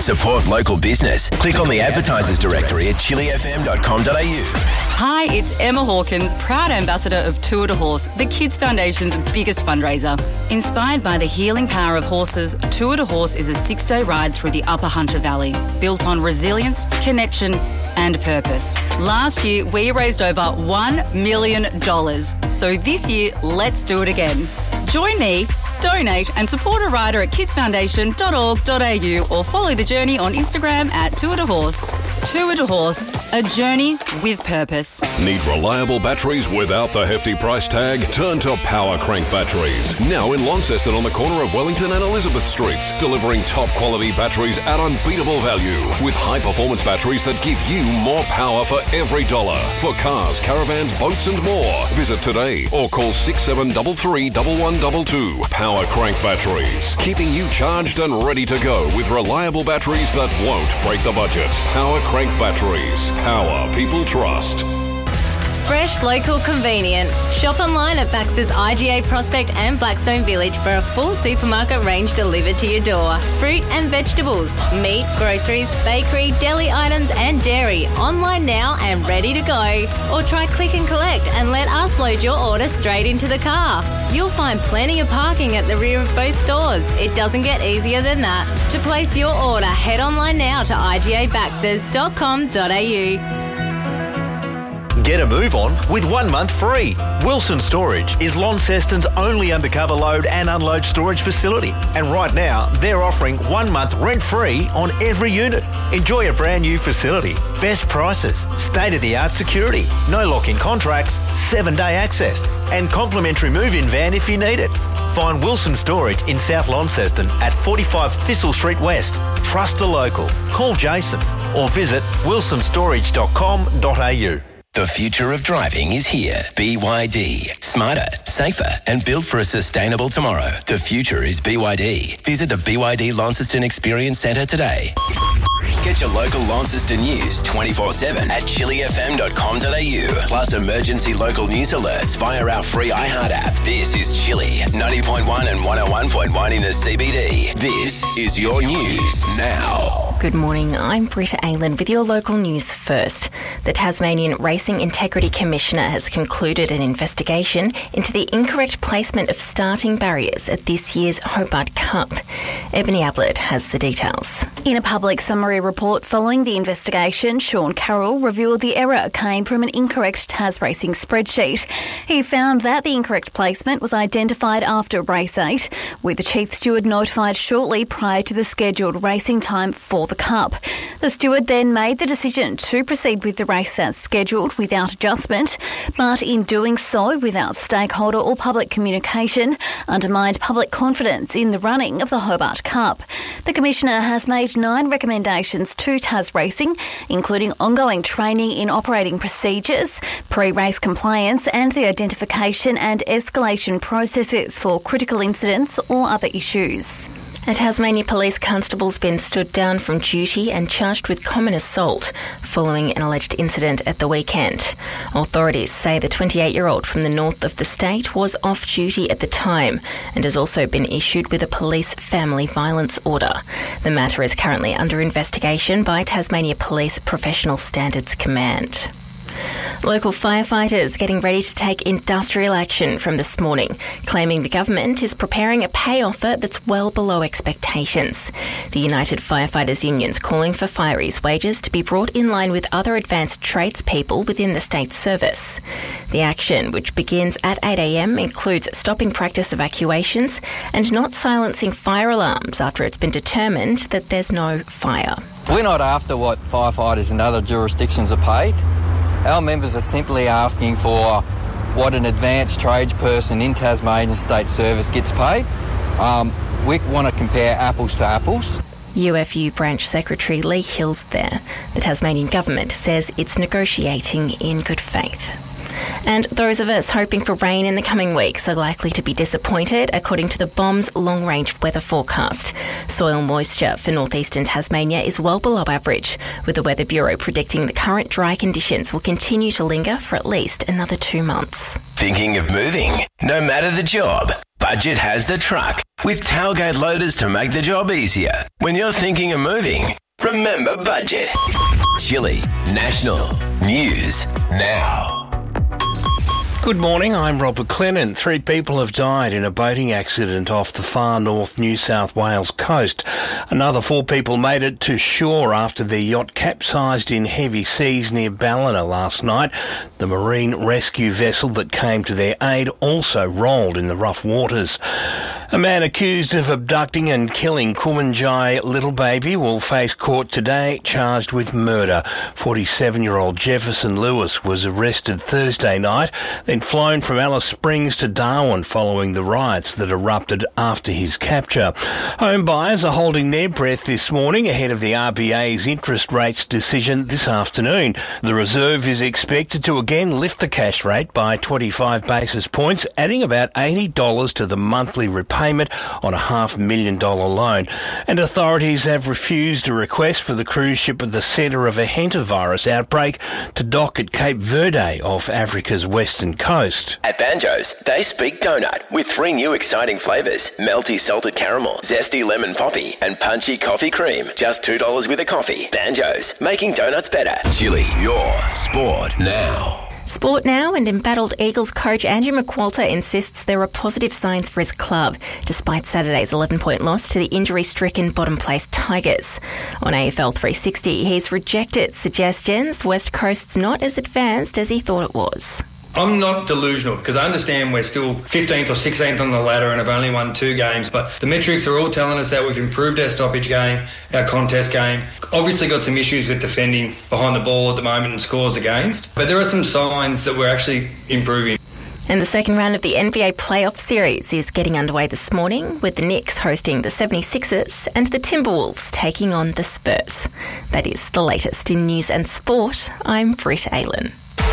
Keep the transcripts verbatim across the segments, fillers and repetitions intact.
Support local business. Click on the advertisers directory at chili f m dot com dot a u. Hi, it's Emma Hawkins, proud ambassador of Tour de Horse, the Kids Foundation's biggest fundraiser. Inspired by the healing power of horses, Tour de Horse is a six-day ride through the Upper Hunter Valley, built on resilience, connection and purpose. Last year, we raised over one million dollars. So this year, let's do it again. Join me, donate and support a rider at kids foundation dot org dot a u or follow the journey on Instagram at Tour de Horse. Tour de Horse, a journey with purpose. Need reliable batteries without the hefty price tag? Turn to Power Crank Batteries. Now in Launceston on the corner of Wellington and Elizabeth Streets, delivering top quality batteries at unbeatable value with high performance batteries that give you more power for every dollar. For cars, caravans, boats and more. Visit today or call six seven three three, one one two two. Power Crank Batteries, keeping you charged and ready to go with reliable batteries that won't break the budget. Power Crank Batteries. Power people trust. Fresh, local, convenient. Shop online at Baxter's I G A Prospect and Blackstone Village for a full supermarket range delivered to your door. Fruit and vegetables, meat, groceries, bakery, deli items and dairy. Online now and ready to go. Or try click and collect and let us load your order straight into the car. You'll find plenty of parking at the rear of both stores. It doesn't get easier than that. To place your order, head online now to i g a baxters dot com dot a u. Get a move on with one month free. Wilson Storage is Launceston's only undercover load and unload storage facility. And right now, they're offering one month rent-free on every unit. Enjoy a brand new facility, best prices, state-of-the-art security, no lock-in contracts, seven-day access, and complimentary move-in van if you need it. Find Wilson Storage in South Launceston at forty-five Thistle Street West. Trust a local. Call Jason or visit wilson storage dot com dot a u. The future of driving is here. B Y D. Smarter, safer and built for a sustainable tomorrow. The future is B Y D. Visit the B Y D Launceston Experience Centre today. Get your local Launceston news twenty-four seven at chili f m dot com dot a u. Plus emergency local news alerts via our free iHeart app. This is Chili, ninety point one and one oh one point one in the C B D. This is your news now. Good morning, I'm Britta Aylan with your local news first. The Tasmanian Racing Integrity Commissioner has concluded an investigation into the incorrect placement of starting barriers at this year's Hobart Cup. Ebony Ablett has the details. In a public summary report following the investigation, Sean Carroll revealed the error came from an incorrect Tas Racing spreadsheet. He found that the incorrect placement was identified after race eight, with the chief steward notified shortly prior to the scheduled racing time for the Cup. The steward then made the decision to proceed with the race as scheduled without adjustment, but in doing so without stakeholder or public communication, undermined public confidence in the running of the Hobart Cup. The Commissioner has made nine recommendations to Tas Racing, including ongoing training in operating procedures, pre-race compliance and the identification and escalation processes for critical incidents or other issues. A Tasmania Police constable's been stood down from duty and charged with common assault following an alleged incident at the weekend. Authorities say the twenty-eight-year-old from the north of the state was off duty at the time and has also been issued with a police family violence order. The matter is currently under investigation by Tasmania Police Professional Standards Command. Local firefighters getting ready to take industrial action from this morning, claiming the government is preparing a pay offer that's well below expectations. The United Firefighters Union's calling for fireys' wages to be brought in line with other advanced tradespeople within the state service. The action, which begins at eight a m, includes stopping practice evacuations and not silencing fire alarms after it's been determined that there's no fire. We're not after what firefighters in other jurisdictions are paid. Our members are simply asking for what an advanced tradesperson in Tasmanian State Service gets paid. Um, we want to compare apples to apples. U F U Branch Secretary Lee Hills there. The Tasmanian Government says it's negotiating in good faith. And those of us hoping for rain in the coming weeks are likely to be disappointed, according to the B O M's long-range weather forecast. Soil moisture for northeastern Tasmania is well below average, with the Weather Bureau predicting the current dry conditions will continue to linger for at least another two months. Thinking of moving? No matter the job, Budget has the truck with tailgate loaders to make the job easier. When you're thinking of moving, remember Budget. Chili National News Now. Good morning, I'm Robert Clennon. Three people have died in a boating accident off the far north New South Wales coast. Another four people made it to shore after their yacht capsized in heavy seas near Ballina last night. The marine rescue vessel that came to their aid also rolled in the rough waters. A man accused of abducting and killing Kumanjai little baby will face court today, charged with murder. forty-seven-year-old Jefferson Lewis was arrested Thursday night, then flown from Alice Springs to Darwin following the riots that erupted after his capture. Home buyers are holding their breath this morning ahead of the R B A's interest rates decision this afternoon. The Reserve is expected to again lift the cash rate by twenty-five basis points, adding about eighty dollars to the monthly repayment on a half million dollar loan. And authorities have refused a request for the cruise ship at the centre of a hantavirus outbreak to dock at Cape Verde off Africa's western coast. At Banjo's, they speak donut with three new exciting flavours: melty salted caramel, zesty lemon poppy, and punchy coffee cream. Just two dollars with a coffee. Banjo's, making donuts better. Chili, your sport now. Sport now, and embattled Eagles coach Andrew McQualter insists there are positive signs for his club, despite Saturday's eleven-point loss to the injury-stricken bottom-place Tigers. On A F L three sixty, he's rejected suggestions West Coast's not as advanced as he thought it was. I'm not delusional because I understand we're still fifteenth or sixteenth on the ladder and have only won two games, but the metrics are all telling us that we've improved our stoppage game, our contest game. Obviously got some issues with defending behind the ball at the moment and scores against, but there are some signs that we're actually improving. And the second round of the N B A playoff series is getting underway this morning, with the Knicks hosting the seventy-sixers and the Timberwolves taking on the Spurs. That is the latest in news and sport. I'm Britt Aylen.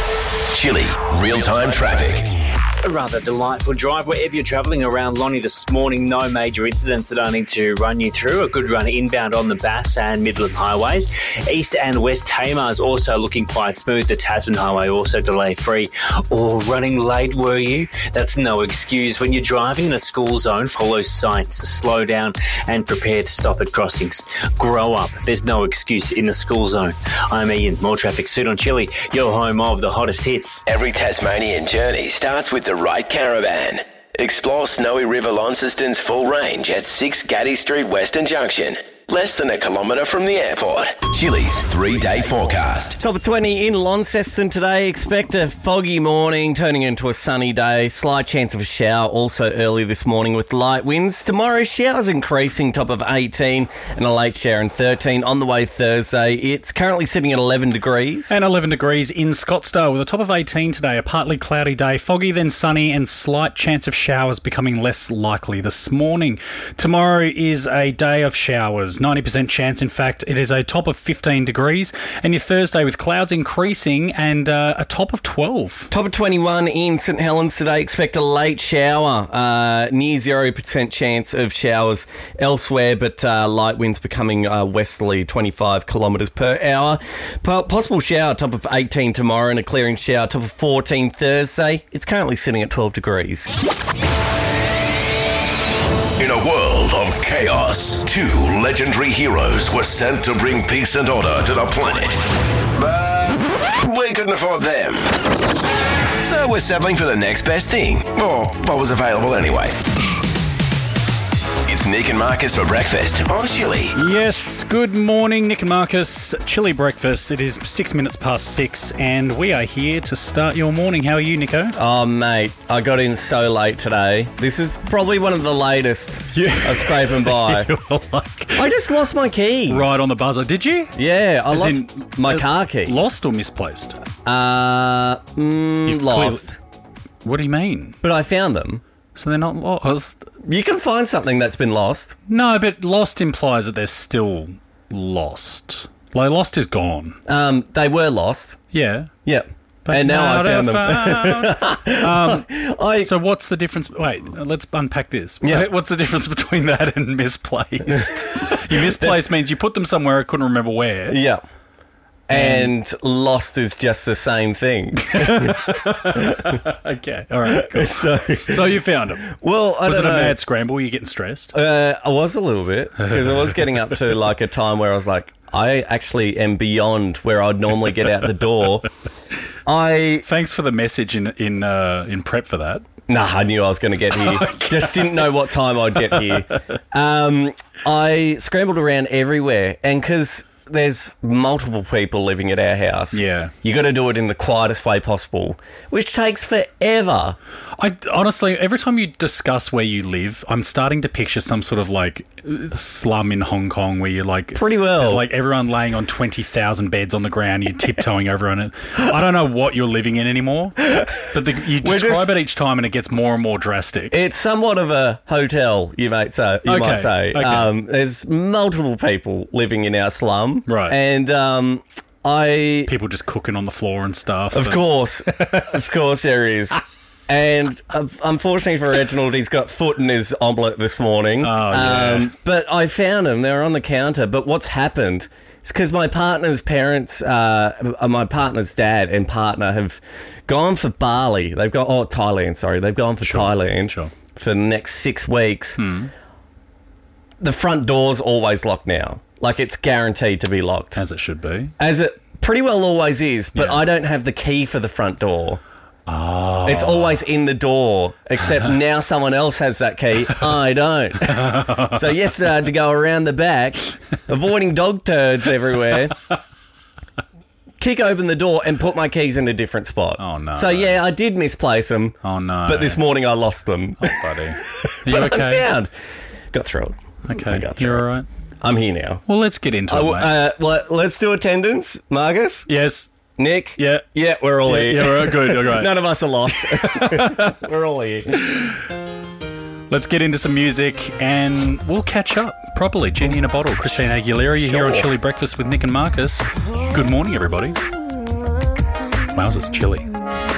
Chili, real-time traffic. A rather delightful drive wherever you're travelling around Lonnie this morning. No major incidents that I need to run you through. A good run inbound on the Bass and Midland highways. East and West Tamar is also looking quite smooth. The Tasman Highway also delay-free. Or running late, were you? That's no excuse. When you're driving in a school zone, follow signs, slow down and prepare to stop at crossings. Grow up. There's no excuse in the school zone. I'm Ian. More traffic soon on Chili, your home of the hottest hits. Every Tasmanian journey starts with the right caravan. Explore Snowy River Launceston's full range at six Gaddy Street Western Junction. Less than a kilometre from the airport. Chili's three-day forecast. Top of twenty in Launceston today. Expect a foggy morning turning into a sunny day. Slight chance of a shower also early this morning with light winds. Tomorrow, showers increasing, top of eighteen, and a late shower in thirteen. On the way Thursday, it's currently sitting at eleven degrees. And eleven degrees in Scottsdale with a top of eighteen today. A partly cloudy day, foggy then sunny, and slight chance of showers becoming less likely this morning. Tomorrow is a day of showers. ninety percent chance, in fact. It is a top of fifteen degrees. And your Thursday with clouds increasing and uh, a top of twelve. Top of twenty-one in St Helens today. Expect a late shower. Uh, near zero percent chance of showers elsewhere, but uh, light winds becoming uh, westerly, twenty-five kilometres per hour. Po- possible shower, top of eighteen tomorrow, and a clearing shower, top of fourteen Thursday. It's currently sitting at twelve degrees. In a world of chaos, two legendary heroes were sent to bring peace and order to the planet. But we couldn't afford them. So we're settling for the next best thing, or what was available anyway. It's Nick and Marcus for breakfast on Chili. Yes, good morning, Nick and Marcus. Chili breakfast. It is six minutes past six, and we are here to start your morning. How are you, Nico? Oh, mate, I got in so late today. This is probably one of the latest Yeah. I was scraping by. like, I just lost my keys. right on the buzzer. Did you? Yeah, I As lost in, my uh, car keys. Lost or misplaced? Uh, mm, You've lost. clearly- What do you mean? But I found them. So they're not lost? You can find something that's been lost. No, but lost implies that they're still lost. Like, lost is gone. Um, they were lost. Yeah. Yep. But and now I found them. um, I, so what's the difference? Wait, let's unpack this. Yeah. What's the difference between that and misplaced? You misplaced means you put them somewhere, I couldn't remember where. yeah. And lost is just the same thing. Okay, all right. Cool. So, So you found him. well, I Was it don't a know. mad scramble? Were you getting stressed? Uh, I was a little bit because I was getting up to like a time where I was like, I actually am beyond where I'd normally get out the door. I Thanks for the message in in uh, in prep for that. Nah, I knew I was going to get here. Just didn't know what time I'd get here. Um, I scrambled around everywhere, and because there's multiple people living at our house, Yeah. you got to do it in the quietest way possible, which takes forever. I honestly, every time you discuss where you live, I'm starting to picture some sort of like slum in Hong Kong where you're like Pretty well. there's like everyone laying on twenty thousand beds on the ground, you're tiptoeing over on it. I don't know what you're living in anymore, but the, you We're describe just- it each time and it gets more and more drastic. It's somewhat of a hotel, you might say. You Okay, might say. okay. Um, there's multiple people living in our slum, Right. And um, I, People just cooking on the floor and stuff. of and- course, of course, there is. And uh, unfortunately for Reginald, he's got foot in his omelette this morning. Oh, yeah. But I found them. They were on the counter. But what's happened is because my partner's parents, uh, uh, my partner's dad and partner have gone for Bali. They've got, oh, Thailand, sorry. They've gone for Thailand sure. for the next six weeks. Hmm. The front door's always locked now. Like, it's guaranteed to be locked. As it should be. As it pretty well always is, but Yeah. I don't have the key for the front door. Oh. It's always in the door, except now someone else has that key. I don't. So yesterday I had to go around the back, avoiding dog turds everywhere, kick open the door and put my keys in a different spot. Oh, no. So yeah, I did misplace them. Oh, no. But this morning I lost them. Oh, buddy. Are you But okay? I found. Got through it. I Okay. got through You're it. all right? I'm here now. Well, let's get into I it, w- mate. uh, let, let's do attendance, Marcus. Yes. Nick? Yeah. Yeah, we're all Yeah, here. yeah, we're all good, all right. None of us are lost. We're all here. Let's get into some music and we'll catch up properly. Genie in a Bottle, Christina Aguilera. You're here on Sure. Chilly Breakfast with Nick and Marcus. Good morning, everybody. Wow, it's chilly.